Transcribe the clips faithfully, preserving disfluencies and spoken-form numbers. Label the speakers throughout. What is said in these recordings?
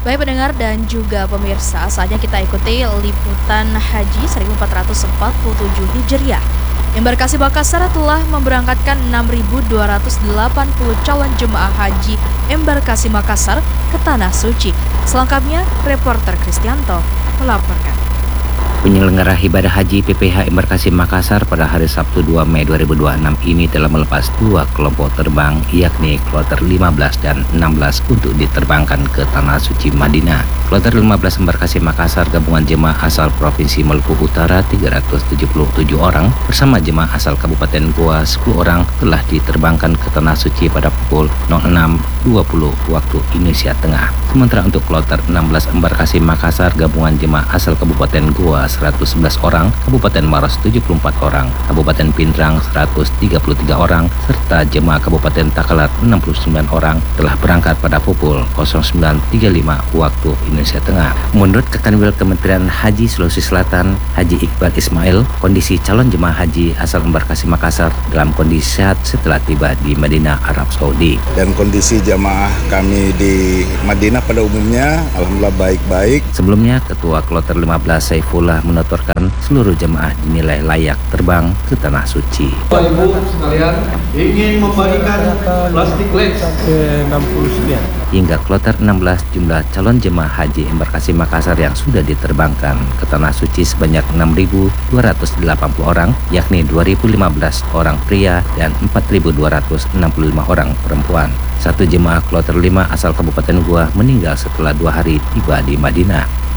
Speaker 1: Baik pendengar dan juga pemirsa, saatnya kita ikuti liputan Haji seribu empat ratus empat puluh tujuh Hijriah. Embarkasi Makassar telah memberangkatkan enam ribu dua ratus delapan puluh calon jemaah haji Embarkasi Makassar ke Tanah Suci. Selengkapnya, reporter Kristianto melaporkan.
Speaker 2: Penyelenggara ibadah haji P P H Embarkasi Makassar pada hari Sabtu dua Mei dua ribu dua puluh enam ini telah melepas dua kelompok terbang, yakni kloter lima belas dan enam belas untuk diterbangkan ke Tanah Suci Madinah. Kloter lima belas Embarkasi Makassar gabungan jemaah asal Provinsi Maluku Utara tiga ratus tujuh puluh tujuh orang bersama jemaah asal Kabupaten Goa sepuluh orang telah diterbangkan ke Tanah Suci pada pukul nol enam dua puluh waktu Indonesia Tengah. Sementara untuk kloter enam belas Embarkasi Makassar gabungan jemaah asal Kabupaten Goa seratus sebelas orang, Kabupaten Maros tujuh puluh empat orang, Kabupaten Pindrang seratus tiga puluh tiga orang, serta jemaah Kabupaten Takalar enam puluh sembilan orang telah berangkat pada pukul nol sembilan tiga puluh lima waktu Indonesia Tengah. Menurut Kanwil Kementerian Haji Sulawesi Selatan, Haji Iqbal Ismail, kondisi calon jemaah haji asal Embarkasi Makassar dalam kondisi sehat setelah tiba di Madinah, Arab Saudi.
Speaker 3: Dan kondisi jemaah kami di Madinah pada umumnya alhamdulillah baik-baik.
Speaker 2: Sebelumnya, Ketua Kloter lima belas Saifullah menuturkan seluruh jemaah dinilai layak terbang ke Tanah Suci.
Speaker 4: Bapak Ibu sekalian ingin membagikan plastik lens enam puluh sembilan.
Speaker 2: Hingga kloter enam belas jumlah calon jemaah haji Embarkasi Makassar yang sudah diterbangkan ke Tanah Suci sebanyak enam ribu dua ratus delapan puluh orang, yakni dua ribu lima belas orang pria dan empat ribu dua ratus enam puluh lima orang perempuan. Satu jemaah kloter lima asal Kabupaten Goa meninggal setelah dua hari tiba di Madinah.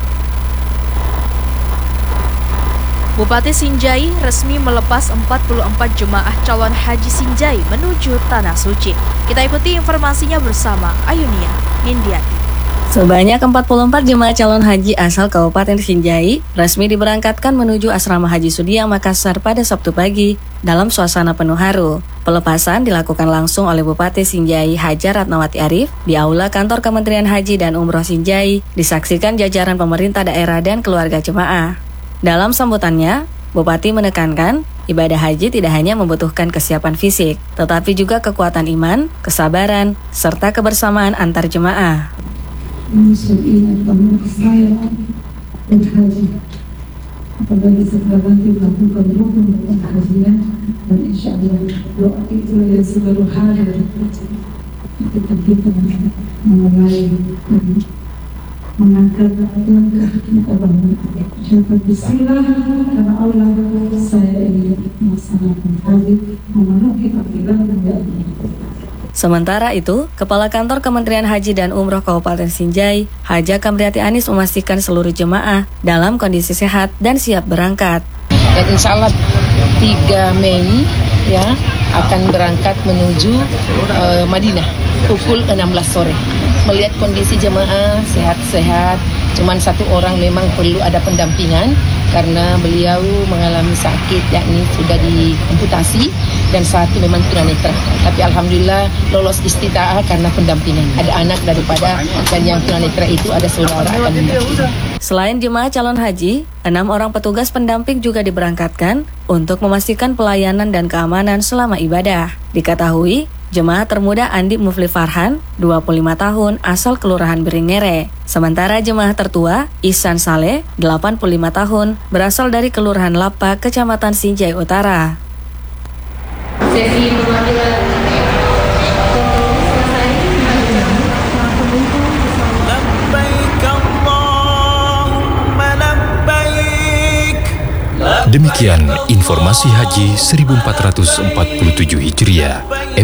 Speaker 1: Bupati Sinjai resmi melepas empat puluh empat jemaah calon haji Sinjai menuju Tanah Suci. Kita ikuti informasinya bersama Ayunia Nindiati.
Speaker 5: Sebanyak empat puluh empat jemaah calon haji asal Kabupaten Sinjai resmi diberangkatkan menuju Asrama Haji Sudiang Makassar pada Sabtu pagi dalam suasana penuh haru. Pelepasan dilakukan langsung oleh Bupati Sinjai Hajar Ratnawati Arif di Aula Kantor Kementerian Haji dan Umroh Sinjai, disaksikan jajaran pemerintah daerah dan keluarga jemaah. Dalam sambutannya, Bupati menekankan ibadah haji tidak hanya membutuhkan kesiapan fisik, tetapi juga kekuatan iman, kesabaran, serta kebersamaan antar jemaah.
Speaker 6: Ini penuh saya berhaji, apalagi setelah nanti melakukan rukun berhajian, dan insya Allah doa itu yang seluruh hari ketika kita mulai mengangkat langkah kita bangun. Ucapkan bismillah karena Allah saya ingin melaksanakan haji memenuhi panggilan dan.
Speaker 5: Sementara itu, Kepala Kantor Kementerian Haji dan Umroh Kabupaten Sinjai, Haja Kamriati Anis memastikan seluruh jemaah dalam kondisi sehat dan siap berangkat.
Speaker 7: Dan insya Allah tiga Mei ya akan berangkat menuju uh, Madinah pukul enam belas sore. Melihat kondisi jemaah sehat-sehat, cuman satu orang memang perlu ada pendampingan karena beliau mengalami sakit, yakni sudah diamputasi, dan satu memang tunanetra. Tapi alhamdulillah lolos istitaah karena pendampingan. Ada anak daripada, dan yang tunanetra itu ada saudara akan mendampingi.
Speaker 5: Selain jemaah calon haji, enam orang petugas pendamping juga diberangkatkan untuk memastikan pelayanan dan keamanan selama ibadah. Diketahui, jemaah termuda Andi Mufli Farhan, dua puluh lima tahun, asal Kelurahan Beringere. Sementara jemaah tertua, Ihsan Saleh, delapan puluh lima tahun, berasal dari Kelurahan Lapa, Kecamatan Sinjai Utara.
Speaker 1: Sesi perwakilan
Speaker 8: Demikian informasi Haji seribu empat ratus empat puluh tujuh Hijriah.